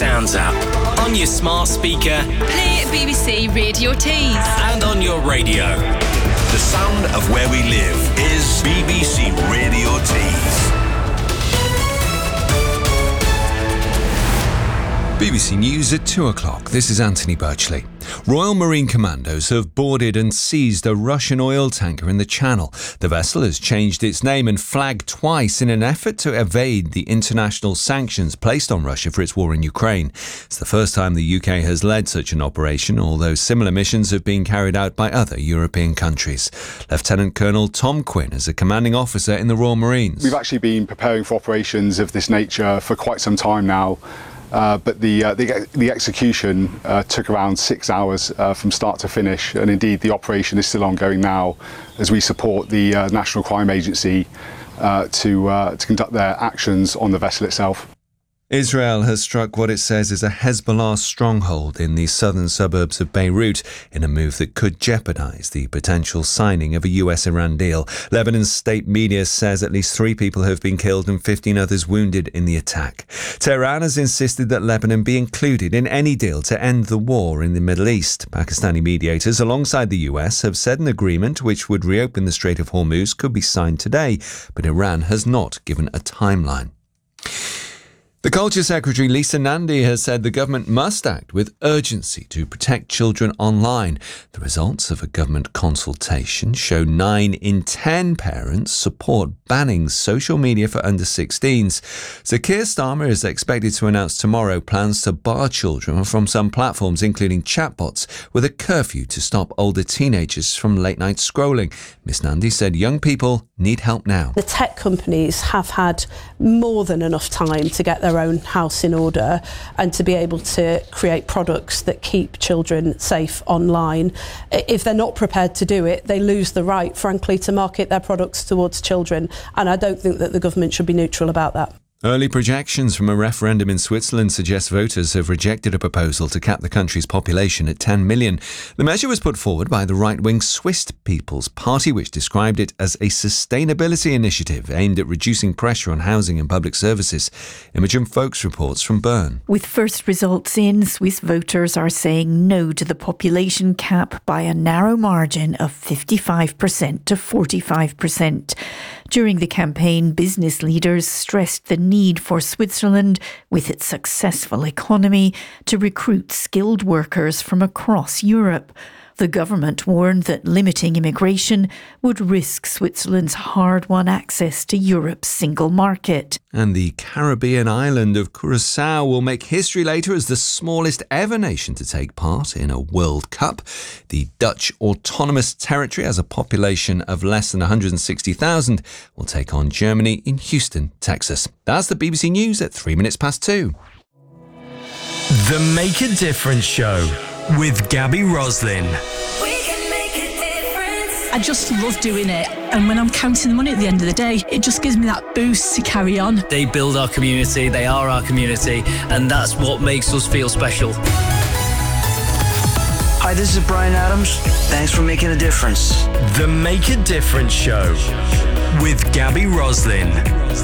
Sounds app, on your smart speaker, play BBC Radio Tees, and on your radio. The sound of where we live is BBC Radio Tees. BBC News at 2 o'clock. This is Anthony Birchley. Royal Marine Commandos have boarded and seized a Russian oil tanker in the Channel. The vessel has changed its name and flagged twice in an effort to evade the international sanctions placed on Russia for its war in Ukraine. It's the first time the UK has led such an operation, although similar missions have been carried out by other European countries. Lieutenant Colonel Tom Quinn is a commanding officer in the Royal Marines. We've actually been preparing for operations of this nature for quite some time now. But the execution took around 6 hours from start to finish, and indeed the operation is still ongoing now as we support the National Crime Agency to conduct their actions on the vessel itself. Israel has struck what it says is a Hezbollah stronghold in the southern suburbs of Beirut in a move that could jeopardize the potential signing of a US-Iran deal. Lebanon's state media says at least 3 people have been killed and 15 others wounded in the attack. Tehran has insisted that Lebanon be included in any deal to end the war in the Middle East. Pakistani mediators, alongside the US, have said an agreement which would reopen the Strait of Hormuz could be signed today, but Iran has not given a timeline. The Culture Secretary Lisa Nandy has said the government must act with urgency to protect children online. The results of a government consultation show 9 in 10 parents support banning social media for under 16s. So Keir Starmer is expected to announce tomorrow plans to bar children from some platforms, including chatbots, with a curfew to stop older teenagers from late-night scrolling. Ms Nandy said young people need help now. The tech companies have had more than enough time to get their own house in order and to be able to create products that keep children safe online. If they're not prepared to do it, they lose the right, frankly, to market their products towards children. And I don't think that the government should be neutral about that. Early projections from a referendum in Switzerland suggest voters have rejected a proposal to cap the country's population at 10 million. The measure was put forward by the right-wing Swiss People's Party, which described it as a sustainability initiative aimed at reducing pressure on housing and public services. Imogen Folks reports from Bern. With first results in, Swiss voters are saying no to the population cap by a narrow margin of 55% to 45%. During the campaign, business leaders stressed the need for Switzerland, with its successful economy, to recruit skilled workers from across Europe. The government warned that limiting immigration would risk Switzerland's hard-won access to Europe's single market. And the Caribbean island of Curaçao will make history later as the smallest ever nation to take part in a World Cup. The Dutch Autonomous Territory has a population of less than 160,000. Will take on Germany in Houston, Texas. That's the BBC News at 2 minutes. The Make a Difference Show with Gabby Roslin. I just love doing it, and when I'm counting the money at the end of the day, it just gives me that boost to carry on. They build our community, they are our community, and that's what makes us feel special. Hi, this is Brian Adams. Thanks for making a difference. The Make a Difference Show with Gabby Roslin.